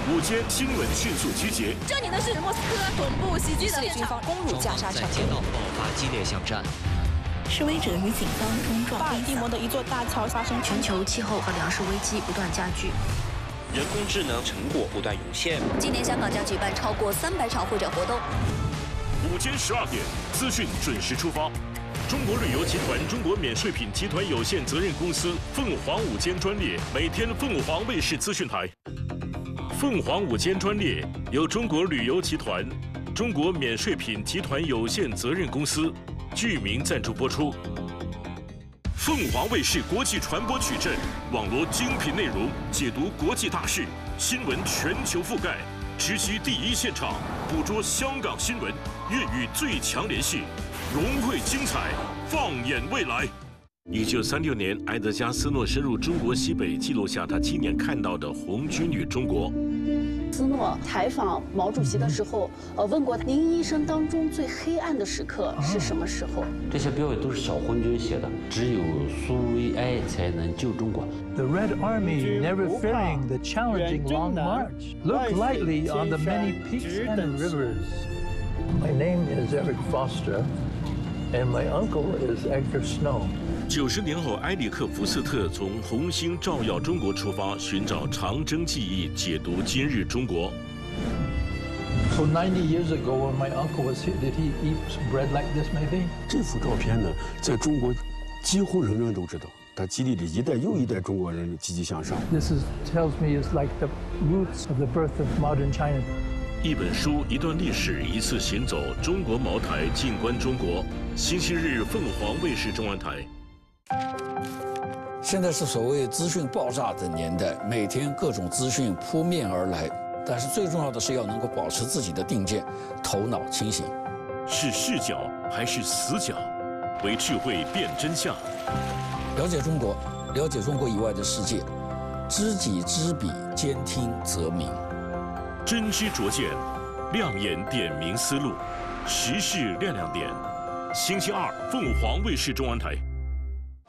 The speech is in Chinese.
午间新闻迅速集结。 这里的是莫斯科总部袭击的军方攻入加沙城， 在街道爆发激烈巷战。 示威者与警方冲撞。 巴尔的摩的一座大桥发生全球气候和粮食危机不断加剧。 人工智能成果不断涌现。 今年香港将举办超过300场会展活动。 午间12点，资讯准时出发。中国旅游集团中国免税品集团有限责任公司凤凰午间专列，每天凤凰卫视资讯台。凤凰午间专列由中国旅游集团、中国免税品集团有限责任公司剧名赞助播出。 凤凰卫视国际传播矩阵，网罗精品内容，解读国际大事，新闻全球覆盖，直击第一现场，捕捉香港新闻，粤语最强联系，融汇精彩，放眼未来。1936年，埃德加·斯诺深入中国西北，记录下他亲眼看到的红军与中国。 斯诺采访毛主席的时候，问过您一生当中最黑暗的时刻是什么时候？ 这些标语都是小昏军写的，只有苏维埃才能救中国。 The Red Army, never fearing the challenging long march, looked lightly on the many peaks and rivers. My name is Eric Foster, and my uncle is Edgar Snow. 90年后，埃里克·福斯特从红星照耀中国出发，寻找长征记忆，解读今日中国。 So 90 years ago, when my uncle was here, did he eat bread like this, maybe? 这幅照片呢，在中国几乎人人都知道，它激励着一代又一代中国人积极向上。 This tells me it's like the roots of the birth of modern China. 一本书，一段历史，一次行走。中国茅台，静观中国。星期日，凤凰卫视中文台。 现在是所谓资讯爆炸的年代，每天各种资讯扑面而来，但是最重要的是要能够保持自己的定见，头脑清醒。 是视角还是死角？为智慧辨真相。 了解中国，了解中国以外的世界，知己知彼，兼听则明。 真知灼见，亮眼点明思路，时事亮点。星期二，凤凰卫视中文台。